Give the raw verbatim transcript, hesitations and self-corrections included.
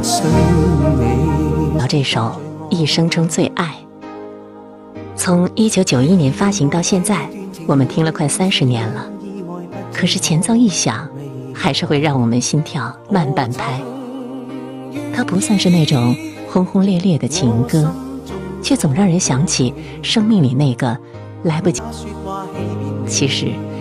到这首《一生中最爱》，从一九九一年发行到现在，我们听了快三十年了。可是前奏一响，还是会让我们心跳慢半拍。它不算是那种轰轰烈烈的情歌，却总让人想起生命里那个来不及。其实